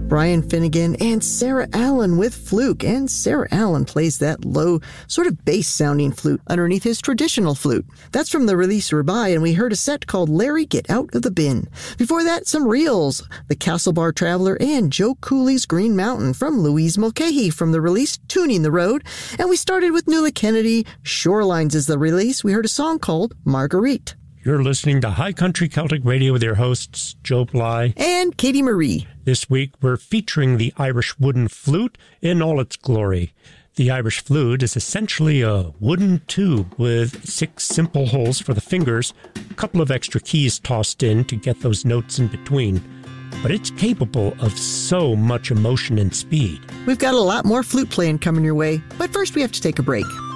Brian Finnegan and Sarah Allen with Fluke, and Sarah Allen plays that low, sort of bass-sounding flute underneath his traditional flute. That's from the release Rubai, and we heard a set called Larry Get Out of the Bin. Before that, some reels, The Castle Bar Traveler and Joe Cooley's Green Mountain from Louise Mulcahy from the release Tuning the Road, and we started with Nuala Kennedy, Shorelines is the release. We heard a song called Marguerite. You're listening to High Country Celtic Radio with your hosts, Joe Bly and Katie Marie. This week, we're featuring the Irish wooden flute in all its glory. The Irish flute is essentially a wooden tube with 6 simple holes for the fingers, a couple of extra keys tossed in to get those notes in between. But it's capable of so much emotion and speed. We've got a lot more flute playing coming your way, but first we have to take a break.